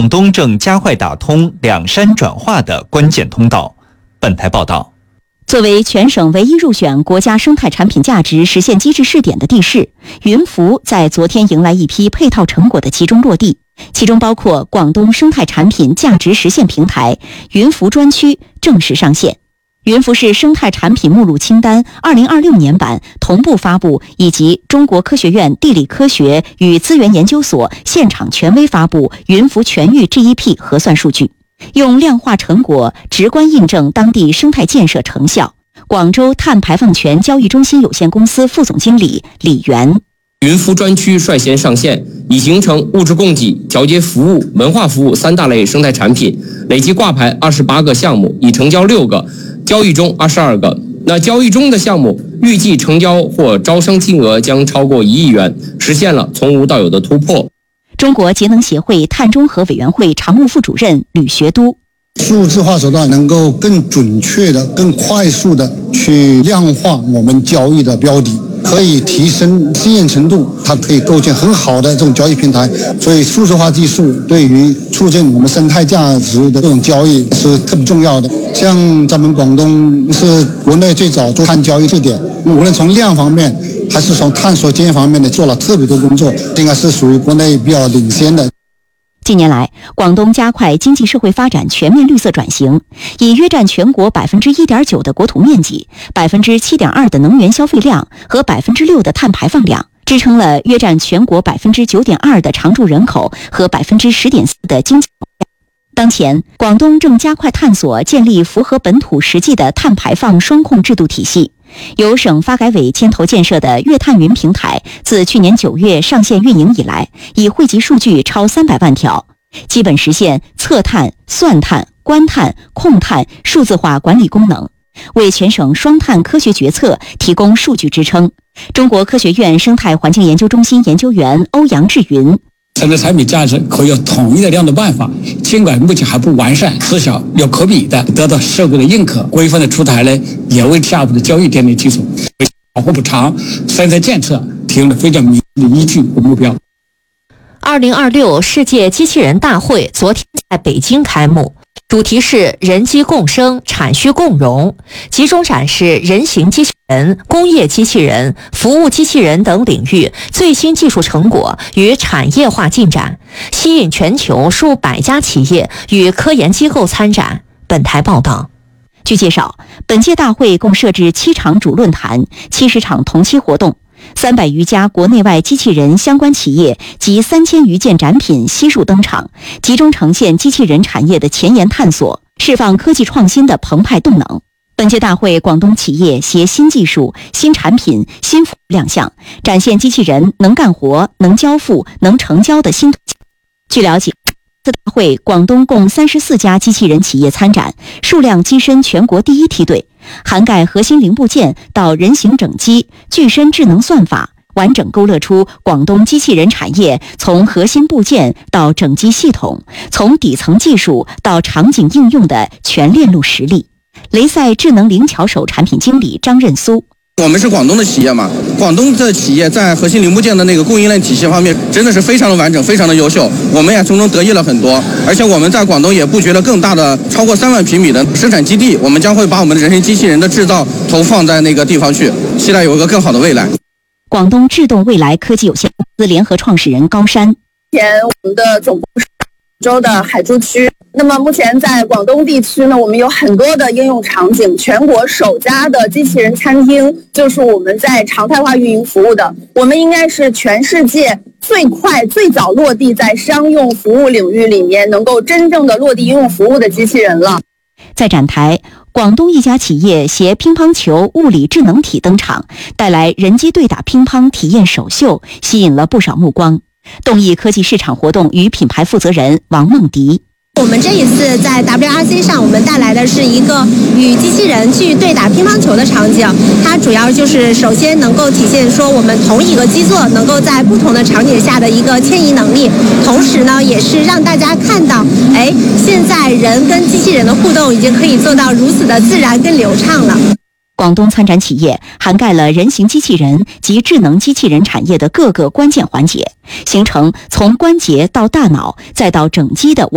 广东正加快打通两山转化的关键通道。本台报道。 作为全省唯一入选国家生态产品价值实现机制试点的地市，云浮在昨天迎来一批配套成果的集中落地，其中包括广东生态产品价值实现平台云浮专区正式上线。云浮市生态产品目录清单2026年版同步发布，以及中国科学院地理科学与资源研究所现场权威发布云浮全域 GEP 核算数据，用量化成果直观印证当地生态建设成效。广州碳排放权交易中心有限公司副总经理李源： 云浮专区率先上线，已形成物质供给、调节服务、文化服务3大类生态产品，累计挂牌28个项目，已成交6个，交易中22个。那交易中的项目预计成交或招商金额将超过1亿元，实现了从无到有的突破。 中国节能协会碳中和委员会常务副主任吕学都： 数字化手段能够更准确的、更快速的去量化我们交易的标的，可以提升经验程度，它可以构建很好的这种交易平台。所以数字化技术对于促进我们生态价值的这种交易是特别重要的。像咱们广东是国内最早做碳交易试点，无论从量方面还是从探索经验方面的做了特别多工作，应该是属于国内比较领先的。 近年来，广东加快经济社会发展全面绿色转型，以约占全国1.9%的国土面积、7.2%的能源消费量和6%的碳排放量，支撑了约占全国9.2%的常住人口和10.4%的经济总量。当前，广东正加快探索建立符合本土实际的碳排放双控制度体系。由省发改委牵头建设的粤碳云平台，自去年9月上线运营以来，已汇集数据超300万条，基本实现测碳、算碳、观碳、控碳数字化管理功能，为全省双碳科学决策提供数据支撑。中国科学院生态环境研究中心研究员欧阳志云： 生态产品价值可以有统一的量度办法，尽管目前还不完善，至少要可比的得到社会的认可。规范的出台呢，也为下步的交易奠定基础，为保护补偿、生态建设提供了非常明确的依据和目标。 2026世界机器人大会昨天在北京开幕，主题是人机共生、产需共融，集中展示人形机器人、工业机器人、服务机器人等领域最新技术成果与产业化进展，吸引全球数百家企业与科研机构参展。本台报道。 据介绍，本届大会共设置7场主论坛、70场同期活动，300余家国内外机器人相关企业及3000余件展品悉数登场，集中呈现机器人产业的前沿探索，释放科技创新的澎湃动能。本届大会，广东企业携新技术、新产品、新服务亮相，展现机器人能干活、能交付、能成交的新。据了解，此大会广东共34家机器人企业参展，数量跻身全国第1梯队，涵盖核心零部件到人形整机、具身智能算法，完整勾勒出广东机器人产业从核心部件到整机系统，从底层技术到场景应用的全链路实力。雷赛智能灵巧手产品经理张任苏： 我们是广东的企业嘛，广东的企业在核心零部件的那个供应链体系方面真的是非常的完整，非常的优秀，我们也从中得益了很多。而且我们在广东也布局了更大的超过3万平米的生产基地，我们将会把我们的人形机器人的制造投放在那个地方去，期待有一个更好的未来。 广东智动未来科技有限公司联合创始人高山： 目前我们的总部是广州的海珠区。那么目前在广东地区呢，我们有很多的应用场景，全国首家的机器人餐厅就是我们在常态化运营服务的。我们应该是全世界最快最早落地在商用服务领域里面能够真正的落地应用服务的机器人了。 在展台，广东一家企业携乒乓球物理智能体登场，带来人机对打乒乓体验首秀，吸引了不少目光。动易科技市场活动与品牌负责人王梦迪： 我们这一次在 WRC 上，我们带来的是一个与机器人去对打乒乓球的场景。它主要就是首先能够体现说我们同一个基座能够在不同的场景下的一个迁移能力，同时呢，也是让大家看到，现在人跟机器人的互动已经可以做到如此的自然跟流畅了。 广东参展企业涵盖了人形机器人及智能机器人产业的各个关键环节，形成从关节到大脑再到整机的